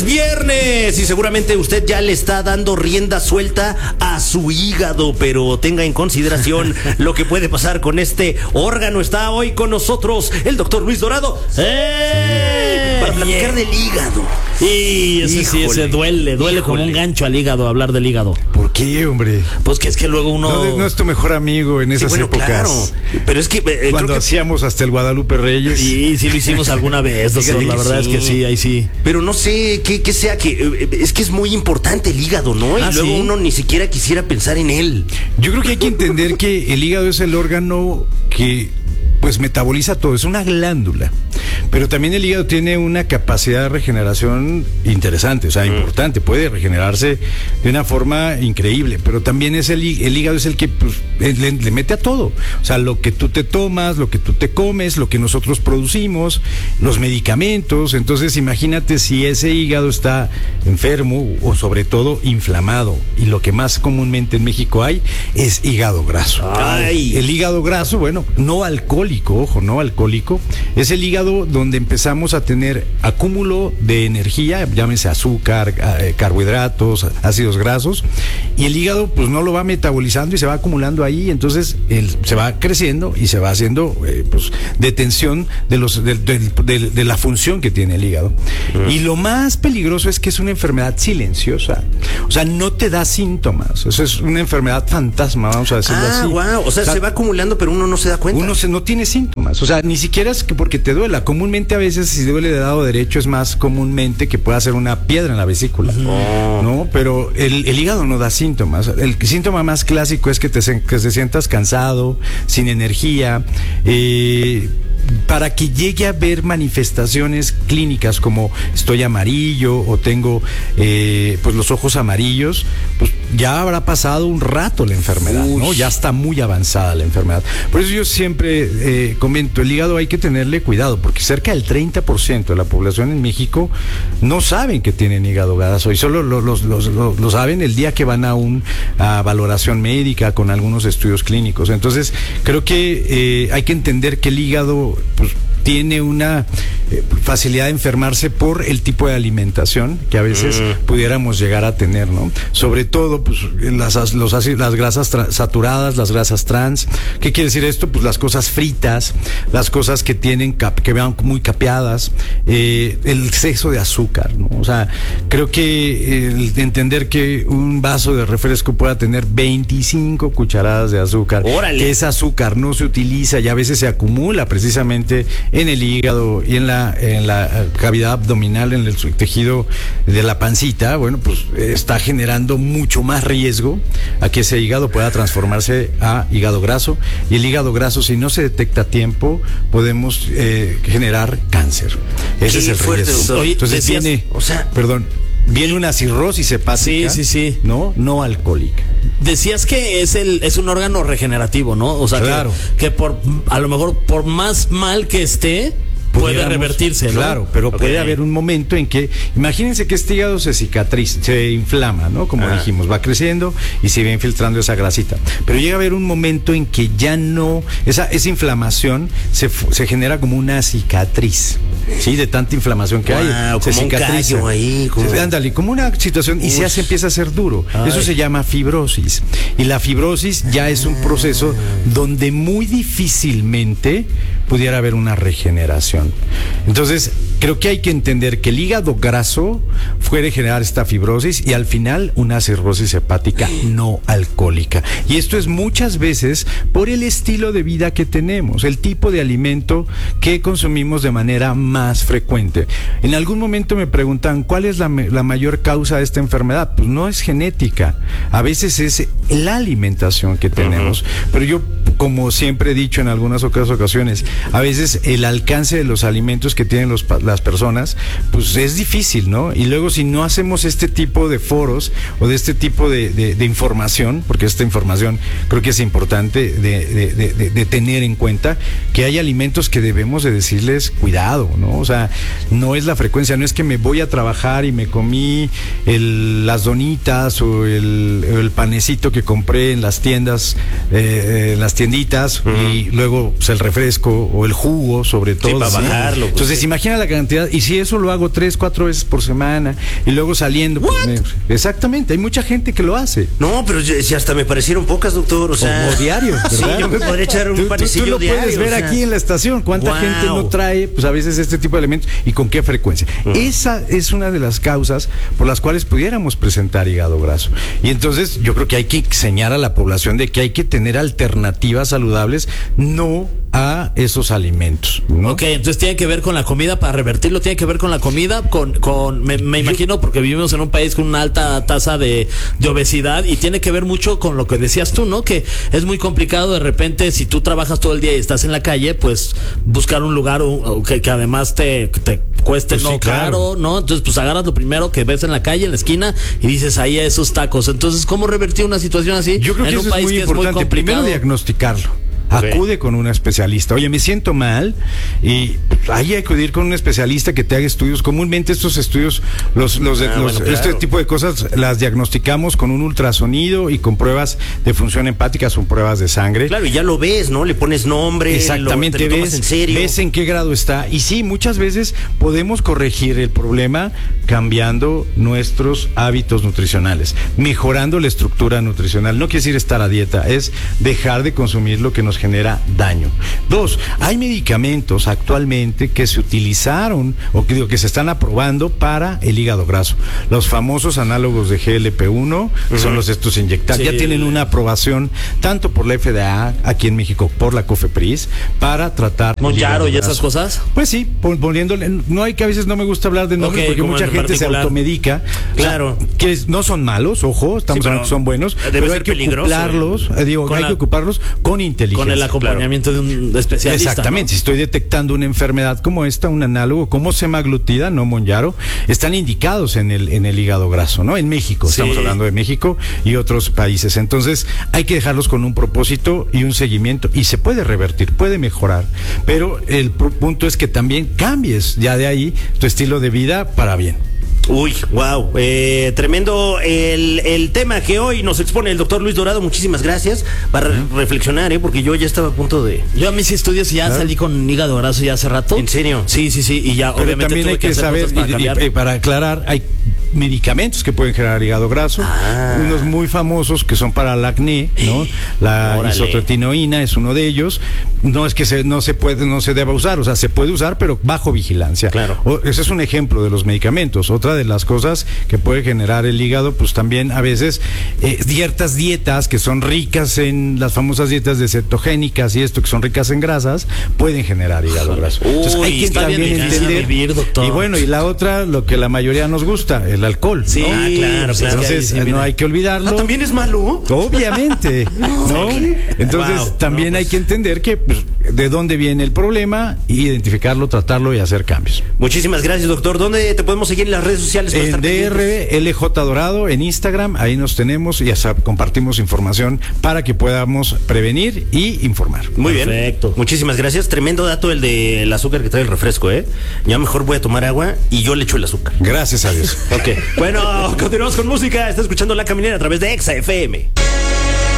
Es viernes y seguramente usted ya le está dando rienda suelta a su hígado, pero tenga en consideración lo que puede pasar con este órgano. Está hoy con nosotros el doctor Luis Dorado para platicar del hígado. Y ese duele como un gancho al hígado hablar del hígado. ¿Por qué, hombre? Pues que es que luego uno... No es tu mejor amigo en esas épocas. Claro. Pero es que cuando creo hacíamos hasta el Guadalupe Reyes. Sí lo hicimos alguna vez, doctor. La verdad es que sí, ahí sí. Pero no sé qué sea, que es que es muy importante el hígado, ¿no? Y luego uno ni siquiera quisiera pensar en él. Yo creo que hay que entender que el hígado es el órgano que pues metaboliza todo, es una glándula, pero también el hígado tiene una capacidad de regeneración interesante, o sea, importante, puede regenerarse de una forma increíble, pero también es el hígado es el que pues, le mete a todo, o sea, lo que tú te tomas, lo que tú te comes, lo que nosotros producimos, los medicamentos. Entonces imagínate si ese hígado está enfermo o sobre todo inflamado, y lo que más comúnmente en México hay es hígado graso. Ay. El hígado graso, bueno, no alcohólico, ojo, no alcohólico, es el hígado donde empezamos a tener acúmulo de energía, llámese azúcar, carbohidratos, ácidos grasos, y el hígado pues no lo va metabolizando y se va acumulando ahí, entonces se va creciendo y se va haciendo pues detención de la función que tiene el hígado. Y lo más peligroso es que es una enfermedad silenciosa, o sea, no te da síntomas, eso es una enfermedad fantasma, vamos a decirlo así. Wow, o sea, se va acumulando pero uno no se da cuenta. Uno no tiene síntomas, o sea, ni siquiera es que porque te duela. Comúnmente a veces si duele de lado derecho es más comúnmente que pueda ser una piedra en la vesícula, ¿no? Pero el hígado no da síntomas. El síntoma más clásico es que te sientas cansado, sin energía, para que llegue a haber manifestaciones clínicas como estoy amarillo o tengo pues los ojos amarillos, pues ya habrá pasado un rato la enfermedad, ¿no? Ya está muy avanzada la enfermedad. Por eso yo siempre comento, el hígado hay que tenerle cuidado, porque cerca del 30% de la población en México no saben que tienen hígado graso y solo lo saben el día que van a valoración médica con algunos estudios clínicos. Entonces creo que hay que entender que el hígado pues tiene una facilidad de enfermarse por el tipo de alimentación que a veces pudiéramos llegar a tener, ¿no? Sobre todo, pues, las grasas saturadas, las grasas trans. ¿Qué quiere decir esto? Pues las cosas fritas, las cosas que que vean muy capeadas, el exceso de azúcar, ¿no? O sea, creo que entender que un vaso de refresco pueda tener 25 cucharadas de azúcar, que ese azúcar no se utiliza y a veces se acumula precisamente en el hígado y en la cavidad abdominal, en el tejido de la pancita, bueno, pues está generando mucho más riesgo a que ese hígado pueda transformarse a hígado graso, y el hígado graso, si no se detecta a tiempo, podemos generar cáncer. Ese es el riesgo. Oye, entonces viene una cirrosis hepática, no alcohólica. Decías que es un órgano regenerativo, ¿no? O sea, claro, que a lo mejor por más mal que esté, puede revertirse, ¿no? Claro, pero puede haber un momento en que, imagínense que este hígado se inflama, ¿no? Como dijimos, va creciendo y se va infiltrando esa grasita. Pero llega a haber un momento en que ya no, esa inflamación se genera como una cicatriz, ¿sí? De tanta inflamación que hay. Se como cicatriza. Un callo ahí. Ándale, como una situación, y se empieza a hacer duro. Eso se llama fibrosis. Y la fibrosis ya es un proceso donde muy difícilmente pudiera haber una regeneración. Entonces, creo que hay que entender que el hígado graso puede generar esta fibrosis y al final una cirrosis hepática no alcohólica. Y esto es muchas veces por el estilo de vida que tenemos, el tipo de alimento que consumimos de manera más frecuente. En algún momento me preguntan, ¿cuál es la mayor causa de esta enfermedad? Pues no es genética, a veces es la alimentación que tenemos. Pero yo, como siempre he dicho en algunas ocasiones, a veces el alcance de los alimentos que tienen las personas, pues es difícil, ¿no? Y luego si no hacemos este tipo de foros o de este tipo de información, porque esta información creo que es importante de tener en cuenta, que hay alimentos que debemos de decirles cuidado, ¿no? O sea, no es la frecuencia, no es que me voy a trabajar y me comí las donitas o el panecito que compré en las tiendas tienditas y luego pues, el refresco o el jugo, sobre todo. para bajarlo, pues, Entonces, sí. imagina la cantidad. Y si eso lo hago 3, 4 veces por semana y luego saliendo. Pues, exactamente, hay mucha gente que lo hace. No, pero si hasta me parecieron pocas, doctor. O sea, Como diario, ¿verdad? Sí, yo me podría echar un Tú panecillo lo diario. puedes ver o sea. aquí en la estación. ¿Cuánta Wow. gente no trae, pues a veces este tipo de elementos y con qué frecuencia? Esa es una de las causas por las cuales pudiéramos presentar hígado graso. Y entonces yo creo que hay que enseñar a la población de que hay que tener alternativas saludables, no a esos alimentos, ¿no? Ok, entonces tiene que ver con la comida, para revertirlo tiene que ver con la comida, me imagino, porque vivimos en un país con una alta tasa de obesidad y tiene que ver mucho con lo que decías tú, ¿no? Que es muy complicado de repente, si tú trabajas todo el día y estás en la calle, pues buscar un lugar que además te cueste Pues sí, no caro, ¿no? Entonces pues agarras lo primero que ves en la calle, en la esquina y dices, ahí esos tacos. Entonces, ¿cómo revertir una situación así Yo creo que en un eso es país muy que es muy importante. complicado? Primero diagnosticarlo. Ok. Acude con un especialista. Oye, me siento mal y ahí hay que acudir con un especialista que te haga estudios. Comúnmente estos estudios, bueno, claro. este tipo de cosas las diagnosticamos con un ultrasonido y con pruebas de función hepática, son pruebas de sangre. Claro, y ya lo ves, ¿no? Le pones nombre. Exactamente, te lo tomas en serio. ves en qué grado está. Y sí, muchas veces podemos corregir el problema cambiando nuestros hábitos nutricionales, mejorando la estructura nutricional. No quiere decir estar a dieta, es dejar de consumir lo que nos genera daño. 2, hay medicamentos actualmente que se utilizaron o que se están aprobando para el hígado graso. Los famosos análogos de GLP-1 son los estos inyectables. Sí. Ya tienen una aprobación tanto por la FDA aquí en México, por la COFEPRIS, para tratar Monjaro el y hígado esas graso. cosas. Pues sí, poniéndole, no hay que a veces no me gusta hablar de nombres Ok, porque como mucha en gente se particular. automedica. Claro. Que no son malos, ojo, estamos Sí, pero hablando que son buenos, debe pero ser hay que peligroso, ocuparlos, Con hay la- que ocuparlos con inteligencia. Con el acompañamiento de un especialista. Exactamente, si estoy detectando una enfermedad como esta, un análogo como semaglutida, no Monjaro, están indicados en el hígado graso, ¿no? En México, Sí. estamos hablando de México y otros países. Entonces, hay que dejarlos con un propósito y un seguimiento y se puede revertir, puede mejorar, pero el punto es que también cambies ya de ahí tu estilo de vida para bien. Uy, wow, tremendo el tema que hoy nos expone el doctor Luis Dorado. Muchísimas gracias para reflexionar, porque yo ya estaba a punto de... Yo a mis estudios ya salí con hígado graso ya hace rato. ¿En serio? Sí, y ya Pero obviamente también tuve hay que hacer saber, cosas para cambiar. para aclarar, hay medicamentos que pueden generar hígado graso, unos muy famosos que son para el acné, ¿no? La Órale. isotretinoína es uno de ellos. No es que no se deba usar, o sea, se puede usar, pero bajo vigilancia. Claro. Ese es un ejemplo de los medicamentos. Otra de las cosas que puede generar el hígado, pues también a veces ciertas dietas que son ricas en las famosas dietas de cetogénicas y esto que son ricas en grasas, pueden generar hígado graso. Entonces hay que está bien también difícil entender. vivir, doctor. Y bueno, y la otra, lo que la mayoría nos gusta, el alcohol. Sí, ¿no? claro, pues, claro. Entonces, sí, no mira. hay que olvidarlo. ¿También es malo? Obviamente, ¿no? Entonces, Wow. también No, hay pues. que entender que pues, de dónde viene el problema, identificarlo, tratarlo y hacer cambios. Muchísimas gracias, doctor. ¿Dónde te podemos seguir en las redes sociales? para En estar pendientes? LJ Dorado, en Instagram, ahí nos tenemos y ya compartimos información para que podamos prevenir y informar. Muy bien. Perfecto. Muchísimas gracias. Tremendo dato el del azúcar que trae el refresco, ¿eh? Ya mejor voy a tomar agua y yo le echo el azúcar. Gracias a Dios. Ok. Bueno, continuamos con música. Está escuchando La Caminera a través de Exa FM.